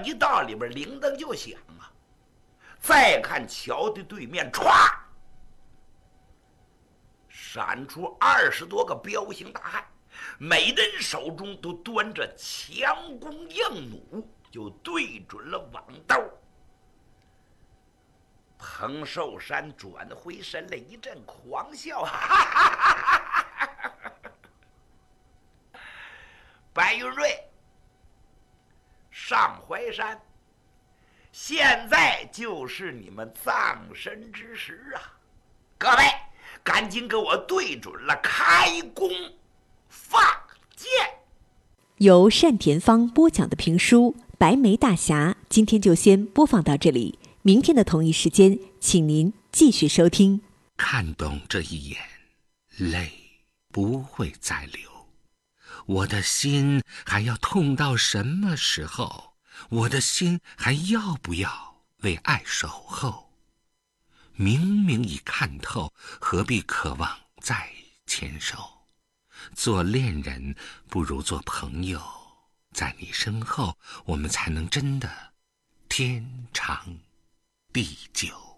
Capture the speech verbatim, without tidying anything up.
一到里边，铃铛就响啊。再看桥的对面，歘，闪出二十多个彪形大汉，每人手中都端着强弓硬弩，就对准了王道。彭寿山转回身来，一阵狂笑，哈哈哈哈！白云瑞，上淮山，现在就是你们葬身之时啊！各位，赶紧给我对准了，开弓放箭。 由单田芳播讲的评书《白眉大侠》，今天就先播放到这里。明天的同一时间，请您继续收听。 看懂这一眼，泪不会再流。我的心还要痛到什么时候？我的心还要不要为爱守候？明明已看透，何必渴望再牵手？做恋人不如做朋友，在你身后，我们才能真的天长地久。